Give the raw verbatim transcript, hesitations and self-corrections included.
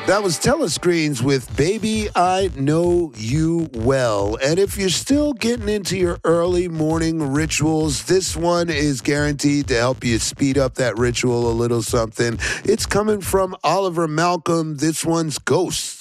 That was Telescreens with Baby I Know You Well. And if you're still getting into your early morning rituals, this one is guaranteed to help you speed up that ritual a little something. It's coming from Oliver Malcolm. This one's Ghosts.